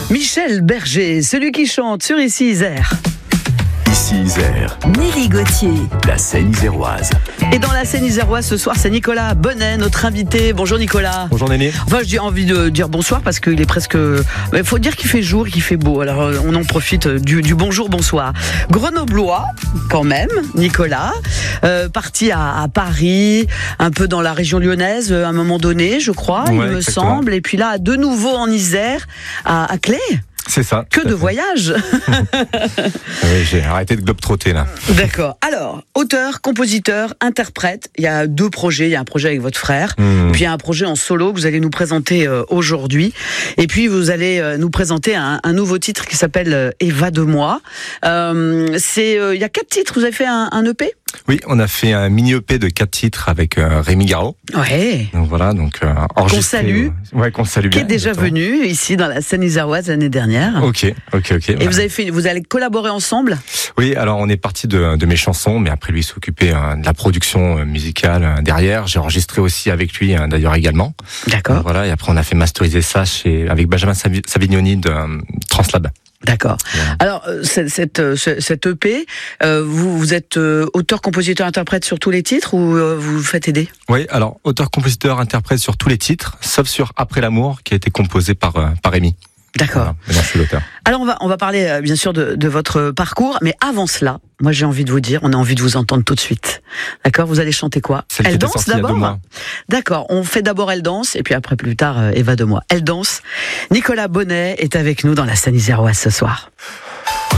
Michel Berger, celui qui chante sur Ici Isère. Ici Isère, Nelly Gauthier, la Seine-Iséroise. Et dans la Seine-Iséroise, ce soir, c'est Nicolas Bonnet, notre invité. Bonjour Nicolas. Bonjour Néné. Enfin, j'ai envie de dire bonsoir parce qu'il est presque... Il faut dire qu'il fait jour et qu'il fait beau. Alors, on en profite du bonjour, bonsoir. Grenoblois, quand même, Nicolas. Parti à Paris, un peu dans la région lyonnaise, à un moment donné, je crois, il me semble. Et puis là, de nouveau en Isère, à Claye. C'est ça. Que de voyages. Oui, j'ai arrêté de globe-trotter là. D'accord. Alors, auteur, compositeur, interprète, il y a deux projets. Il y a un projet avec votre frère, puis il y a un projet en solo que vous allez nous présenter aujourd'hui. Et puis, vous allez nous présenter un nouveau titre qui s'appelle Eva de moi. Il y a 4 titres, vous avez fait un EP ? Oui, on a fait un mini EP de 4 titres avec Rémi Garot. Ouais. Donc voilà, enregistré. Qu'on salue. Ouais, qu'on salue bien. Qui est déjà venu ici dans la Seine-Iséroise l'année dernière. Ok. Et voilà. vous allez collaborer ensemble ? Oui, alors on est parti de mes chansons, mais après lui s'occupait de la production musicale derrière. J'ai enregistré aussi avec lui d'ailleurs également. D'accord. Donc voilà, et après on a fait masteriser ça avec Benjamin Savignoni de Translab. D'accord. Voilà. Alors, cette EP, vous êtes auteur, compositeur, interprète sur tous les titres ou vous vous faites aider ? Oui, alors auteur, compositeur, interprète sur tous les titres, sauf sur Après l'amour, qui a été composé par Rémi. D'accord. Voilà, je suis l'auteur. Alors on va parler bien sûr de votre parcours, mais avant cela, moi j'ai envie de vous dire, on a envie de vous entendre tout de suite. D'accord ? Vous allez chanter quoi ? Elle danse d'abord. D'accord, on fait d'abord Elle danse et puis après plus tard Eva de moi. Elle danse. Nicolas Bonnet est avec nous dans la Seine-Iséroise ce soir.